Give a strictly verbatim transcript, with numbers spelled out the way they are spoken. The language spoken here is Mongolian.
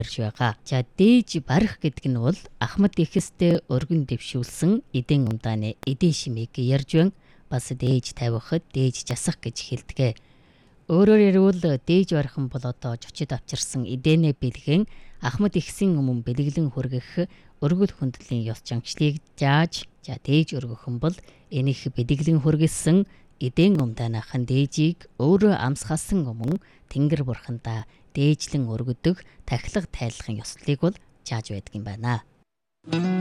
ярьж байгаа. За дээж барих гэдэг нь бол Ахмад ихэстэй өргөн дэвшүүлсэн эдийн умдааны эдийн шимийг ярьж байна. Бас дээж тавихад дээж жасах гэж хэлдэг. Өөрөөр ярил дээж барих нь бол одоо жочид авчирсан эдэнэ бэлгэн Ахмад ихсийн өмнө бэлгэлэн хүргэх өргөл хүндлийн ёс заншлыг зааж за дээж өргөх нь бол энийх бэлгэлэн хүргэсэн эдийн умдааныхан дээжийг өөрөө амсгасан өмнө Тэнгэр бурхандаа дээжлэн өргөдөг тахилга тайлахын ёслолыг бол зааж байдаг юм байна.